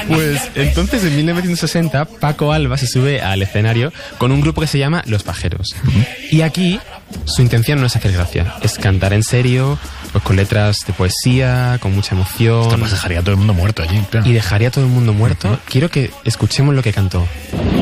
Pues entonces en 1960 Paco Alba se sube al escenario con un grupo que se llama Los Pajeros. Y aquí su intención no es hacer gracia, es cantar en serio, pues con letras de poesía, con mucha emoción. Esto pues dejaría a todo el mundo muerto allí, claro. Y dejaría a todo el mundo muerto. Quiero que escuchemos lo que cantó.